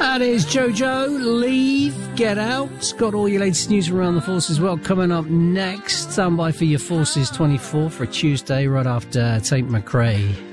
That is Jojo, Leave, Get Out. It's got all your latest news around the Force as well coming up next. Stand by for your Forces 24 for a Tuesday right after Tate McRae.